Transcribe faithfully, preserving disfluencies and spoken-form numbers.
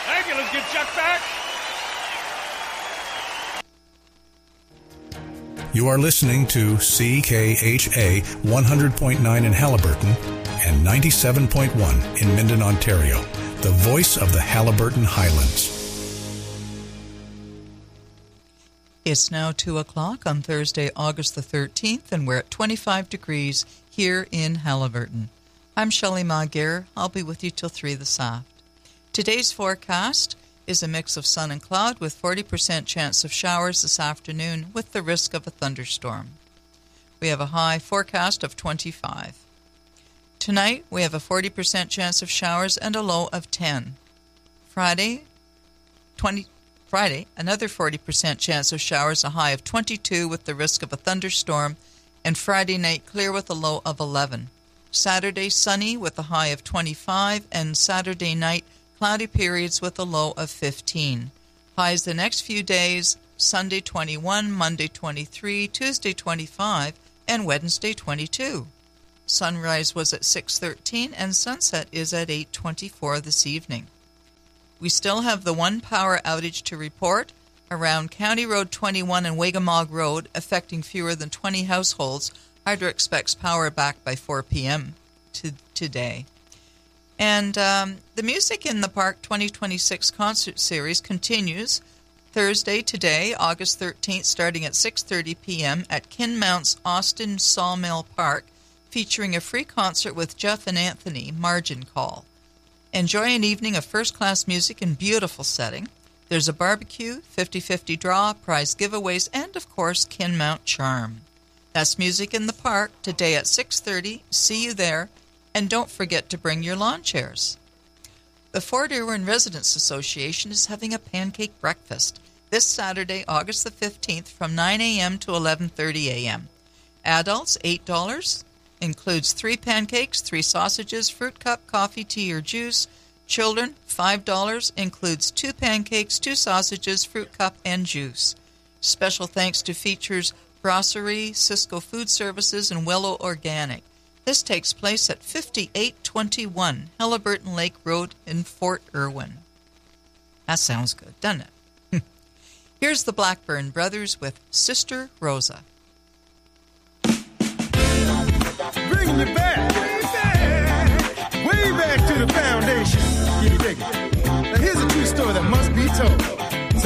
Thank you. Let's get Chuck back. You are listening to C K H A one hundred point nine in Halliburton and ninety-seven point one in Minden, Ontario, the voice of the Halliburton Highlands. It's now two o'clock on Thursday, August the thirteenth, and we're at twenty-five degrees here in Halliburton. I'm Shelley Maguire. I'll be with you till three this afternoon. Today's forecast is a mix of sun and cloud with forty percent chance of showers this afternoon with the risk of a thunderstorm. We have a high forecast of twenty-five. Tonight, we have a forty percent chance of showers and a low of ten. Friday, twenty, Friday, another forty percent chance of showers, a high of twenty-two with the risk of a thunderstorm, and Friday night clear with a low of eleven. Saturday, sunny with a high of twenty-five, and Saturday night, cloudy periods with a low of fifteen. Highs the next few days, Sunday twenty-one, Monday twenty-three, Tuesday twenty-five, and Wednesday twenty-two. Sunrise was at six thirteen and sunset is at eight twenty-four this evening. We still have the one power outage to report around County Road twenty-one and Wagamog Road, affecting fewer than twenty households. Hydro expects power back by four p.m. To today. And um, the Music in the Park twenty twenty-six concert series continues Thursday, today, August thirteenth, starting at six thirty p.m. at Kinmount's Austin Sawmill Park, featuring a free concert with Jeff and Anthony, Margin Call. Enjoy an evening of first-class music in beautiful setting. There's a barbecue, fifty-fifty draw, prize giveaways, and, of course, Kinmount charm. That's Music in the Park, today at six thirty. See you there. And don't forget to bring your lawn chairs. The Fort Irwin Residents Association is having a pancake breakfast this Saturday, August the fifteenth, from nine a.m. to eleven thirty a.m. Adults, eight dollars. Includes three pancakes, three sausages, fruit cup, coffee, tea, or juice. Children, five dollars. Includes two pancakes, two sausages, fruit cup, and juice. Special thanks to Features Brasserie, Cisco Food Services, and Willow Organic. This takes place at fifty-eight twenty-one Halliburton Lake Road in Fort Irwin. That sounds good, doesn't it? Here's the Blackburn Brothers with Sister Rosa. Bringing me back, way back, way back to the foundation. Yeah, you dig it. Now here's a true story that must be told.